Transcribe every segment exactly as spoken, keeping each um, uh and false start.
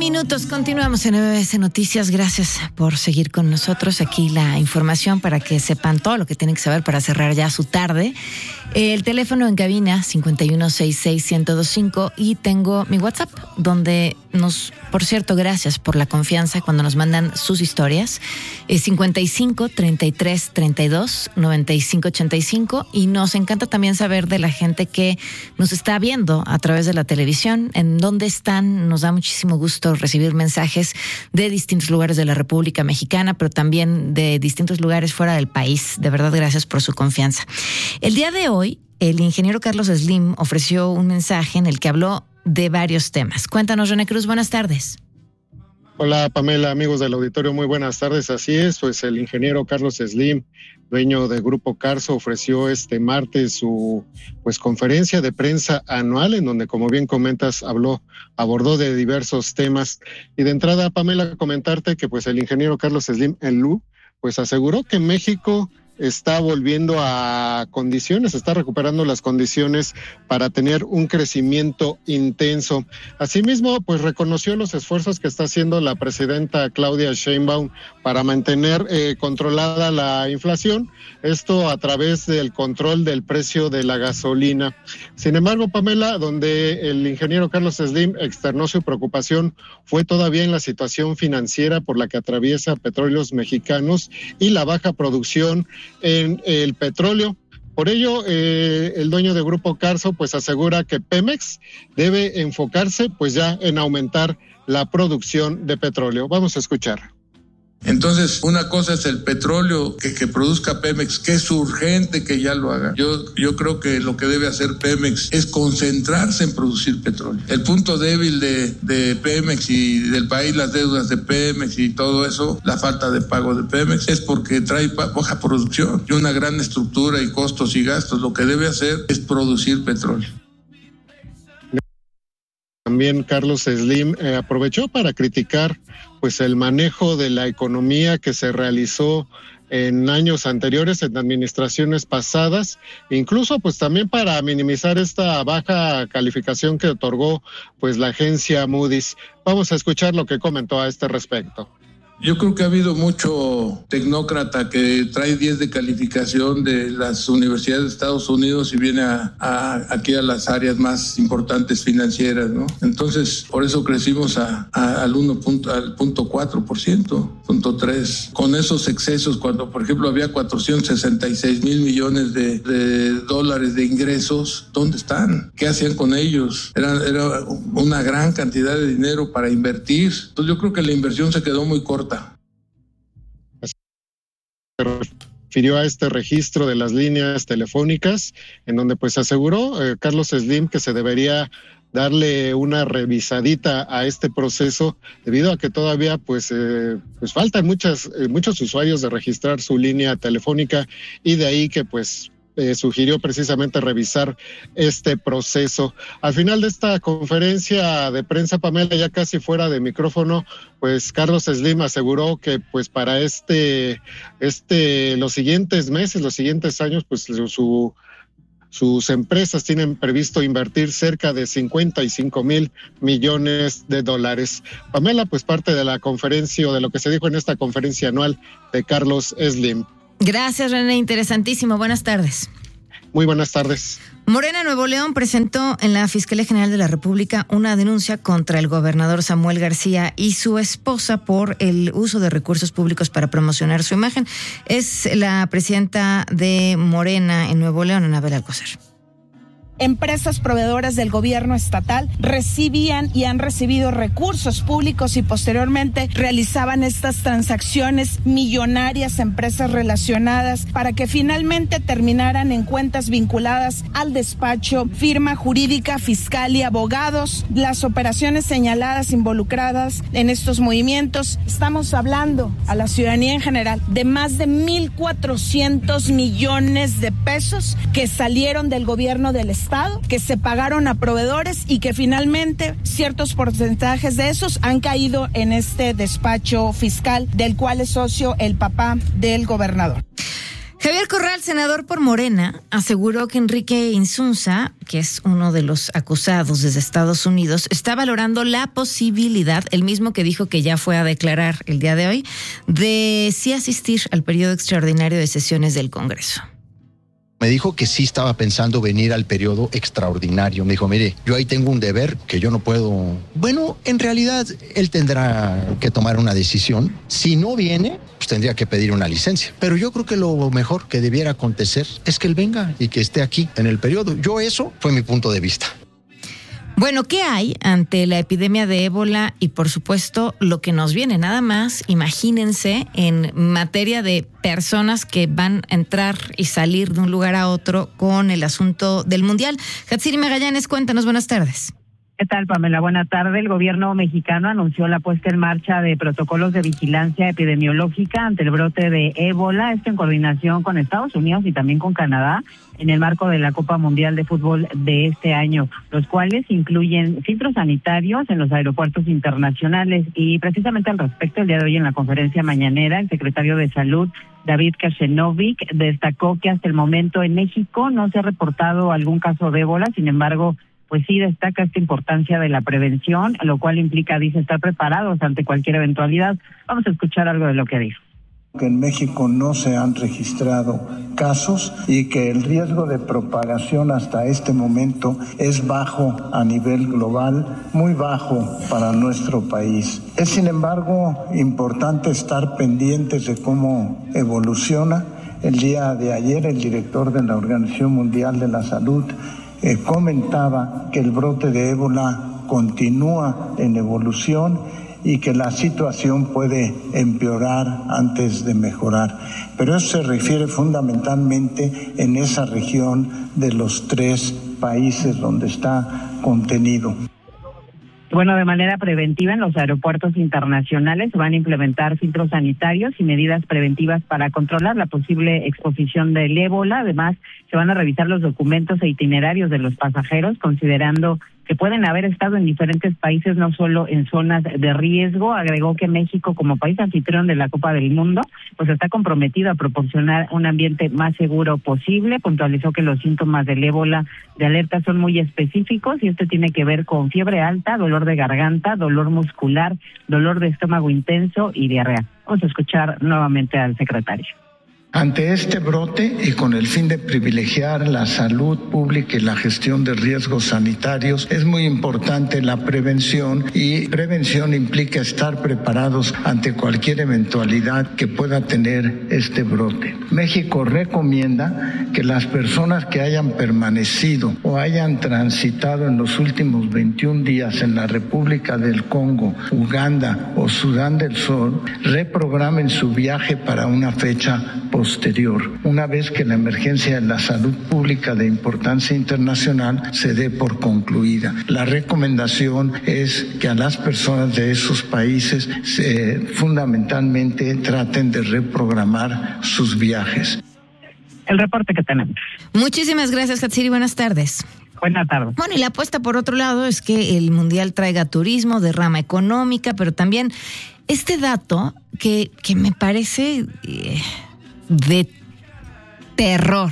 minutos, continuamos en M B S Noticias. Gracias por seguir con nosotros. Aquí la información para que sepan todo lo que tienen que saber para cerrar ya su tarde. El teléfono en cabina cincuenta y uno sesenta y seis, ciento veinticinco y tengo mi WhatsApp donde nos, por cierto, gracias por la confianza cuando nos mandan sus historias. Es cincuenta y cinco, treinta y tres, treinta y dos, noventa y cinco, ochenta y cinco y nos encanta también saber de la gente que nos está viendo a través de la televisión, en dónde están. Nos da muchísimo gusto recibir mensajes de distintos lugares de la República Mexicana, pero también de distintos lugares fuera del país. De verdad, gracias por su confianza. El día de hoy, el ingeniero Carlos Slim ofreció un mensaje en el que habló de varios temas. Cuéntanos, René Cruz, buenas tardes. Hola, Pamela, amigos del auditorio, muy buenas tardes. Así es, pues el ingeniero Carlos Slim, dueño de Grupo Carso, ofreció este martes su pues conferencia de prensa anual, en donde, como bien comentas, habló, abordó de diversos temas. Y de entrada, Pamela, comentarte que pues el ingeniero Carlos Slim, el L U, pues aseguró que México está volviendo a condiciones, está recuperando las condiciones para tener un crecimiento intenso. Asimismo, pues reconoció los esfuerzos que está haciendo la presidenta Claudia Sheinbaum para mantener eh, controlada la inflación, esto a través del control del precio de la gasolina. Sin embargo, Pamela, donde el ingeniero Carlos Slim externó su preocupación fue todavía en la situación financiera por la que atraviesa Petróleos Mexicanos y la baja producción en el petróleo. Por ello, eh, el dueño de Grupo Carso pues asegura que Pemex debe enfocarse pues ya en aumentar la producción de petróleo. Vamos a escuchar. Entonces, una cosa es el petróleo que, que produzca Pemex, que es urgente que ya lo haga. Yo, yo creo que lo que debe hacer Pemex es concentrarse en producir petróleo. El punto débil de, de Pemex y del país, las deudas de Pemex y todo eso, la falta de pago de Pemex, es porque trae baja producción y una gran estructura y costos y gastos. Lo que debe hacer es producir petróleo. También Carlos Slim eh, aprovechó para criticar pues el manejo de la economía que se realizó en años anteriores, en administraciones pasadas, incluso pues también para minimizar esta baja calificación que otorgó pues la agencia Moody's. Vamos a escuchar lo que comentó a este respecto. Yo creo que ha habido mucho tecnócrata que trae diez de calificación de las universidades de Estados Unidos y viene a, a, aquí a las áreas más importantes financieras, ¿no? Entonces, por eso crecimos a, a, al uno punto, al punto cuatro por ciento, punto tres. Con esos excesos, cuando por ejemplo había cuatrocientos sesenta y seis mil millones de, de dólares de ingresos, ¿dónde están? ¿Qué hacían con ellos? Era, era una gran cantidad de dinero para invertir. Entonces yo creo que la inversión se quedó muy corta. Se refirió a este registro de las líneas telefónicas, en donde pues aseguró eh, Carlos Slim que se debería darle una revisadita a este proceso, debido a que todavía pues, eh, pues faltan muchas, eh, muchos usuarios de registrar su línea telefónica, y de ahí que pues Eh, sugirió precisamente revisar este proceso. Al final de esta conferencia de prensa, Pamela, ya casi fuera de micrófono, pues Carlos Slim aseguró que pues para este, este, los siguientes meses, los siguientes años, pues su sus empresas tienen previsto invertir cerca de cincuenta y cinco mil millones de dólares. Pamela, pues parte de la conferencia o de lo que se dijo en esta conferencia anual de Carlos Slim. Gracias, René, interesantísimo. Buenas tardes. Muy buenas tardes. Morena Nuevo León presentó en la Fiscalía General de la República una denuncia contra el gobernador Samuel García y su esposa por el uso de recursos públicos para promocionar su imagen. Es la presidenta de Morena en Nuevo León, Anabel Alcocer. Empresas proveedoras del gobierno estatal recibían y han recibido recursos públicos y posteriormente realizaban estas transacciones millonarias, empresas relacionadas, para que finalmente terminaran en cuentas vinculadas al despacho, firma jurídica, fiscal y abogados. Las operaciones señaladas involucradas en estos movimientos, estamos hablando a la ciudadanía en general de más de mil cuatrocientos millones de pesos que salieron del gobierno del estado, que se pagaron a proveedores y que finalmente ciertos porcentajes de esos han caído en este despacho fiscal del cual es socio el papá del gobernador. Javier Corral, senador por Morena, aseguró que Enrique Insunza, que es uno de los acusados desde Estados Unidos, está valorando la posibilidad, el mismo que dijo que ya fue a declarar el día de hoy, de sí asistir al periodo extraordinario de sesiones del Congreso. Me dijo que sí estaba pensando venir al periodo extraordinario. Me dijo, mire, yo ahí tengo un deber que yo no puedo... Bueno, en realidad él tendrá que tomar una decisión. Si no viene, pues tendría que pedir una licencia. Pero yo creo que lo mejor que debiera acontecer es que él venga y que esté aquí en el periodo. Yo eso fue mi punto de vista. Bueno, ¿qué hay ante la epidemia de ébola y, por supuesto, lo que nos viene? Nada más, imagínense, en materia de personas que van a entrar y salir de un lugar a otro con el asunto del Mundial. Hatsiri Magallanes, cuéntanos, buenas tardes. ¿Qué tal, Pamela? Buena tarde. El gobierno mexicano anunció la puesta en marcha de protocolos de vigilancia epidemiológica ante el brote de ébola, esto en coordinación con Estados Unidos y también con Canadá, en el marco de la Copa Mundial de Fútbol de este año, los cuales incluyen filtros sanitarios en los aeropuertos internacionales. Y precisamente al respecto, el día de hoy en la conferencia mañanera, el secretario de Salud, David Kashenovich, destacó que hasta el momento en México no se ha reportado algún caso de ébola. Sin embargo, pues sí destaca esta importancia de la prevención, lo cual implica, dice, estar preparados ante cualquier eventualidad. Vamos a escuchar algo de lo que dijo. Que en México no se han registrado casos y que el riesgo de propagación hasta este momento es bajo a nivel global, muy bajo para nuestro país. Es, sin embargo, importante estar pendientes de cómo evoluciona. El día de ayer, el director de la Organización Mundial de la Salud Eh, comentaba que el brote de ébola continúa en evolución y que la situación puede empeorar antes de mejorar. Pero eso se refiere fundamentalmente en esa región de los tres países donde está contenido. Bueno, de manera preventiva en los aeropuertos internacionales se van a implementar filtros sanitarios y medidas preventivas para controlar la posible exposición del ébola. Además, se van a revisar los documentos e itinerarios de los pasajeros, considerando que pueden haber estado en diferentes países, no solo en zonas de riesgo. Agregó que México, como país anfitrión de la Copa del Mundo, pues está comprometido a proporcionar un ambiente más seguro posible. Puntualizó que los síntomas del ébola de alerta son muy específicos y este tiene que ver con fiebre alta, dolor de garganta, dolor muscular, dolor de estómago intenso y diarrea. Vamos a escuchar nuevamente al secretario. Ante este brote y con el fin de privilegiar la salud pública y la gestión de riesgos sanitarios, es muy importante la prevención, y prevención implica estar preparados ante cualquier eventualidad que pueda tener este brote. México recomienda que las personas que hayan permanecido o hayan transitado en los últimos veintiún días en la República del Congo, Uganda o Sudán del Sur reprogramen su viaje para una fecha posterior. Posterior, una vez que la emergencia de la salud pública de importancia internacional se dé por concluida. La recomendación es que a las personas de esos países eh, fundamentalmente traten de reprogramar sus viajes. El reporte que tenemos. Muchísimas gracias, Hatsiri. Buenas tardes. Buenas tardes. Bueno, y la apuesta, por otro lado, es que el Mundial traiga turismo, derrama económica, pero también este dato que, que me parece... Eh, de terror,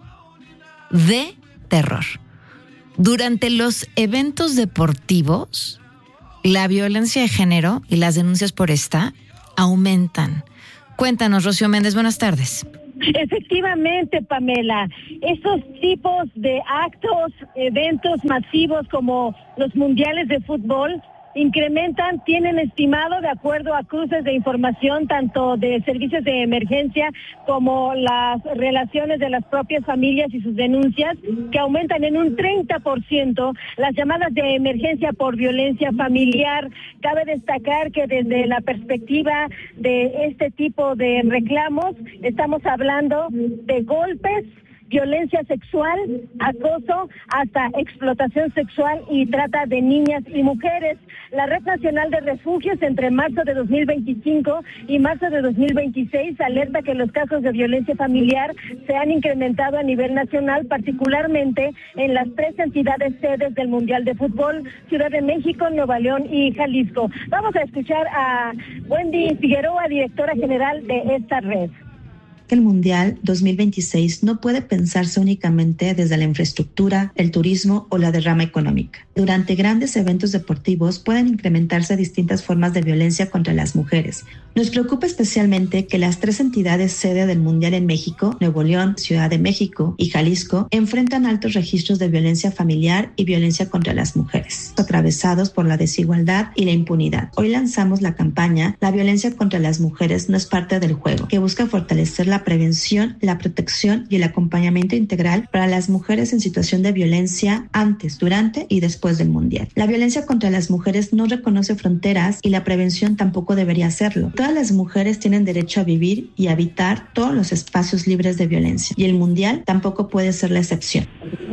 de terror. Durante los eventos deportivos, la violencia de género y las denuncias por esta aumentan. Cuéntanos, Rocío Méndez, buenas tardes. Efectivamente, Pamela, estos tipos de actos, eventos masivos como los mundiales de fútbol, incrementan, tienen estimado, de acuerdo a cruces de información tanto de servicios de emergencia como las relaciones de las propias familias y sus denuncias, que aumentan en un treinta por ciento las llamadas de emergencia por violencia familiar. Cabe destacar que desde la perspectiva de este tipo de reclamos, estamos hablando de golpes, violencia sexual, acoso, hasta explotación sexual y trata de niñas y mujeres. La Red Nacional de Refugios entre marzo de dos mil veinticinco y marzo de dos mil veintiséis alerta que los casos de violencia familiar se han incrementado a nivel nacional, particularmente en las tres entidades sedes del Mundial de Fútbol, Ciudad de México, Nuevo León y Jalisco. Vamos a escuchar a Wendy Figueroa, directora general de esta red. que el Mundial dos mil veintiséis no puede pensarse únicamente desde la infraestructura, el turismo o la derrama económica. Durante grandes eventos deportivos pueden incrementarse distintas formas de violencia contra las mujeres. Nos preocupa especialmente que las tres entidades sede del Mundial en México, Nuevo León, Ciudad de México y Jalisco, enfrentan altos registros de violencia familiar y violencia contra las mujeres, atravesados por la desigualdad y la impunidad. Hoy lanzamos la campaña La violencia contra las mujeres no es parte del juego, que busca fortalecer la prevención, la protección y el acompañamiento integral para las mujeres en situación de violencia antes, durante y después del Mundial. La violencia contra las mujeres no reconoce fronteras y la prevención tampoco debería hacerlo. Todas las mujeres tienen derecho a vivir y habitar todos los espacios libres de violencia, y el Mundial tampoco puede ser la excepción.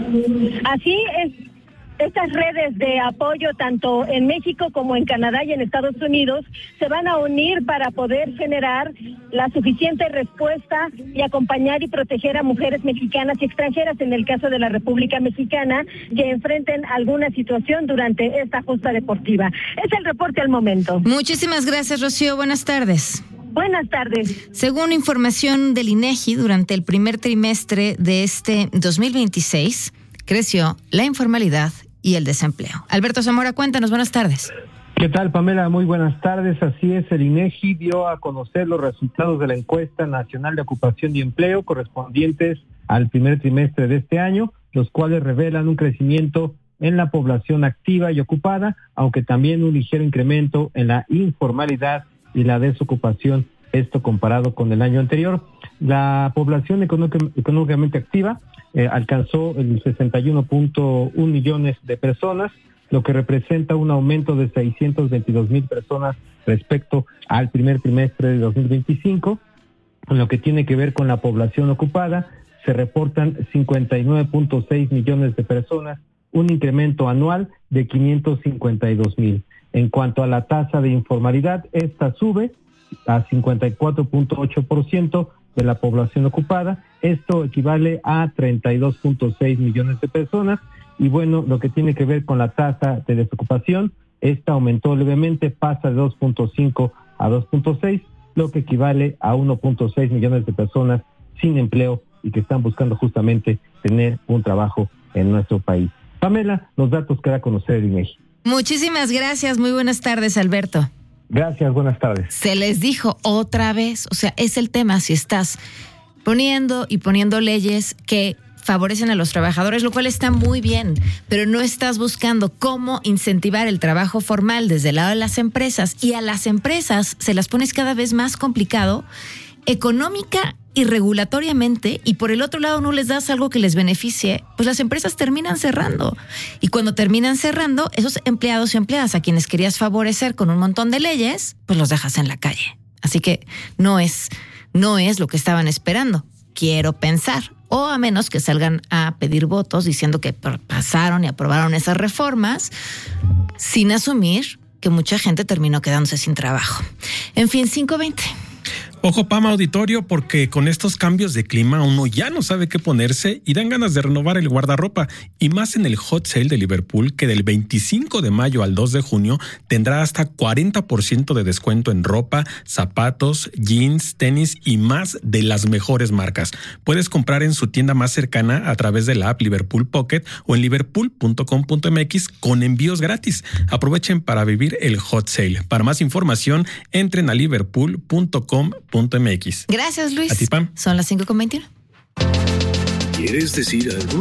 Así es. Estas redes de apoyo, tanto en México como en Canadá y en Estados Unidos, se van a unir para poder generar la suficiente respuesta y acompañar y proteger a mujeres mexicanas y extranjeras, en el caso de la República Mexicana, que enfrenten alguna situación durante esta justa deportiva. Es el reporte al momento. Muchísimas gracias, Rocío. Buenas tardes. Buenas tardes. Según información del INEGI, durante el primer trimestre de este dos mil veintiséis, creció la informalidad y el desempleo. Alberto Zamora, cuéntanos, buenas tardes. ¿Qué tal, Pamela? Muy buenas tardes. Así es, el INEGI dio a conocer los resultados de la Encuesta Nacional de Ocupación y Empleo correspondientes al primer trimestre de este año, los cuales revelan un crecimiento en la población activa y ocupada, aunque también un ligero incremento en la informalidad y la desocupación, esto comparado con el año anterior. La población económic- económicamente activa eh, alcanzó el sesenta y uno punto uno millones de personas, lo que representa un aumento de seiscientos veintidós mil personas respecto al primer trimestre de dos mil veinticinco. En lo que tiene que ver con la población ocupada, se reportan cincuenta y nueve punto seis millones de personas, un incremento anual de quinientos cincuenta y dos mil. En cuanto a la tasa de informalidad, esta sube a cincuenta y cuatro punto ocho por ciento de la población ocupada. Esto equivale a treinta y dos punto seis millones de personas. Y bueno, lo que tiene que ver con la tasa de desocupación, esta aumentó levemente, pasa de dos punto cinco a dos punto seis, lo que equivale a uno punto seis millones de personas sin empleo y que están buscando justamente tener un trabajo en nuestro país. Pamela, los datos que da a conocer el INEGI. Muchísimas gracias, muy buenas tardes, Alberto. Gracias, buenas tardes. Se les dijo otra vez, o sea, es el tema, si estás poniendo y poniendo leyes que favorecen a los trabajadores, lo cual está muy bien, pero no estás buscando cómo incentivar el trabajo formal desde el lado de las empresas, y a las empresas se las pones cada vez más complicado económica y regulatoriamente, y por el otro lado no les das algo que les beneficie, pues las empresas terminan cerrando. Y cuando terminan cerrando, esos empleados y empleadas a quienes querías favorecer con un montón de leyes, pues los dejas en la calle. Así que no es, no es lo que estaban esperando, quiero pensar. O a menos que salgan a pedir votos diciendo que pasaron y aprobaron esas reformas, sin asumir que mucha gente terminó quedándose sin trabajo. En fin, cinco veinte. Ojo, Pama, auditorio, porque con estos cambios de clima uno ya no sabe qué ponerse y dan ganas de renovar el guardarropa, y más en el Hot Sale de Liverpool, que del veinticinco de mayo al dos de junio tendrá hasta cuarenta por ciento de descuento en ropa, zapatos, jeans, tenis y más de las mejores marcas. Puedes comprar en su tienda más cercana a través de la app Liverpool Pocket o en liverpool punto com punto m x con envíos gratis. Aprovechen para vivir el Hot Sale. Para más información, entren a liverpool punto com punto m x. Gracias, Luis. A ti, Pam. Son las cinco con veintiuno. ¿Quieres decir algo?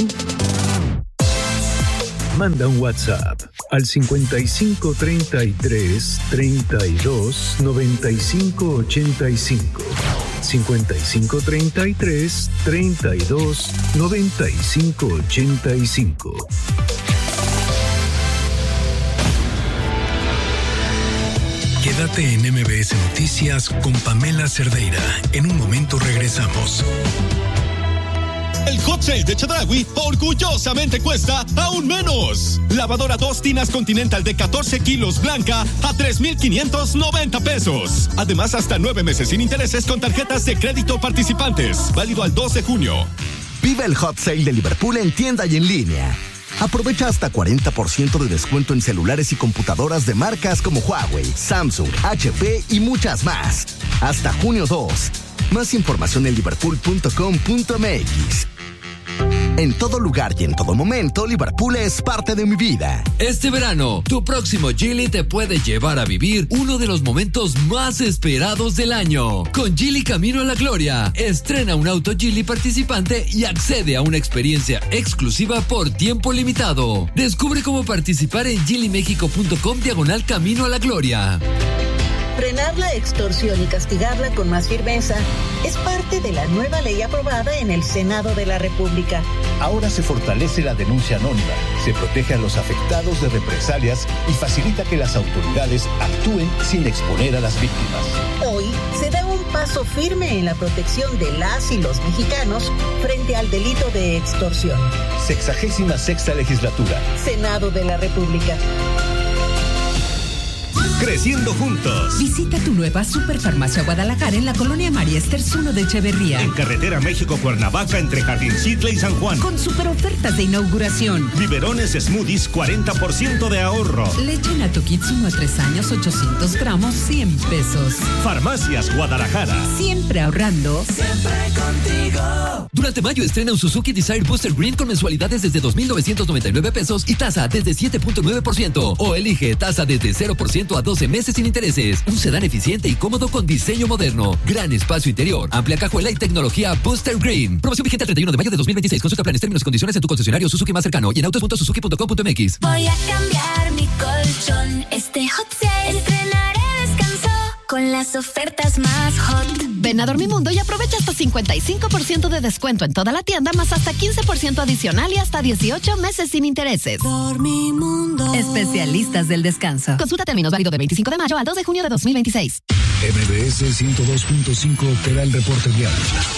Manda un WhatsApp al cincuenta y cinco treinta y tres treinta y dos noventa y cinco ochenta y cinco. cincuenta y cinco treinta y tres treinta y dos noventa y cinco ochenta y cinco. Quédate en M B S Noticias con Pamela Cerdeira. En un momento regresamos. El Hot Sale de Chedraui orgullosamente cuesta aún menos. Lavadora dos tinas Continental de catorce kilos blanca a tres mil quinientos noventa pesos. Además, hasta nueve meses sin intereses con tarjetas de crédito participantes. Válido al dos de junio. Vive el Hot Sale de Liverpool en tienda y en línea. Aprovecha hasta cuarenta por ciento de descuento en celulares y computadoras de marcas como Huawei, Samsung, H P y muchas más. Hasta junio dos. Más información en liverpool punto com punto m x. En todo lugar y en todo momento, Liverpool es parte de mi vida. Este verano, tu próximo Geely te puede llevar a vivir uno de los momentos más esperados del año. Con Geely Camino a la Gloria, estrena un auto Geely participante y accede a una experiencia exclusiva por tiempo limitado. Descubre cómo participar en geely mexico punto com diagonal Camino a la Gloria. Frenar la extorsión y castigarla con más firmeza es parte de la nueva ley aprobada en el Senado de la República. Ahora se fortalece la denuncia anónima, se protege a los afectados de represalias y facilita que las autoridades actúen sin exponer a las víctimas. Hoy se da un paso firme en la protección de las y los mexicanos frente al delito de extorsión. Sexagésima sexta legislatura. Senado de la República. Creciendo juntos. Visita tu nueva Superfarmacia Guadalajara en la colonia María Esters uno de Echeverría. En carretera México-Cuernavaca entre Jardincitle y San Juan. Con super ofertas de inauguración. Biberones Smoothies, cuarenta por ciento de ahorro. Leche Nato Kids uno a tres años, ochocientos gramos, cien pesos. Farmacias Guadalajara. Siempre ahorrando. Siempre contigo. Durante mayo estrena un Suzuki Desire Booster Green con mensualidades desde dos mil novecientos noventa y nueve pesos y tasa desde siete punto nueve por ciento. O elige tasa desde cero por ciento a doce meses sin intereses. Un sedán eficiente y cómodo con diseño moderno. Gran espacio interior, amplia cajuela y tecnología Booster Green. Promoción vigente el treinta y uno de mayo de dos mil veintiséis. Consulta planes, términos y condiciones en tu concesionario Suzuki más cercano y en autos punto suzuki punto com punto m x. Voy a cambiar mi colchón. Este hot sale estrenaré descanso con las ofertas más hot. Ven a Dormimundo y aprovecha hasta cincuenta y cinco por ciento de descuento en toda la tienda, más hasta quince por ciento adicional y hasta dieciocho meses sin intereses. Dormimundo. Especialistas del descanso. Consulta términos, válido de veinticinco de mayo al dos de junio de dos mil veintiséis. M B S ciento dos punto cinco te da el reporte vial.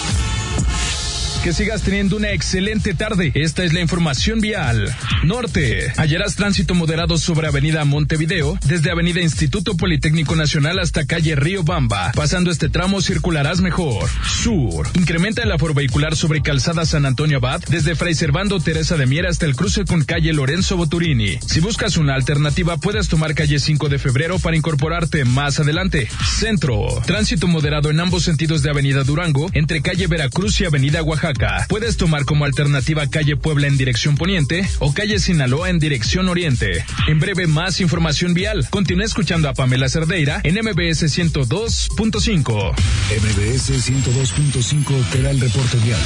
Que sigas teniendo una excelente tarde. Esta es la información vial. Norte. Hallarás tránsito moderado sobre Avenida Montevideo, desde Avenida Instituto Politécnico Nacional hasta calle Río Bamba. Pasando este tramo circularás mejor. Sur. Incrementa el aforo vehicular sobre Calzada San Antonio Abad, desde Fray Servando Teresa de Mier hasta el cruce con calle Lorenzo Boturini. Si buscas una alternativa, puedes tomar calle cinco de febrero para incorporarte más adelante. Centro. Tránsito moderado en ambos sentidos de Avenida Durango, entre calle Veracruz y Avenida Oaxaca. Puedes tomar como alternativa calle Puebla en dirección poniente o calle Sinaloa en dirección oriente. En breve, más información vial. Continúa escuchando a Pamela Cerdeira en M B S ciento dos punto cinco. M B S ciento dos punto cinco te da el reporte vial.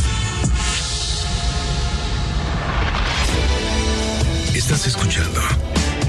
Estás escuchando